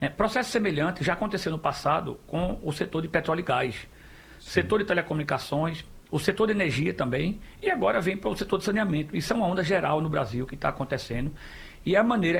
Processo semelhante já aconteceu no passado com o setor de petróleo e gás, setor de telecomunicações, o setor de energia também, e agora vem para o setor de saneamento. Isso é uma onda geral no Brasil que está acontecendo. E a maneira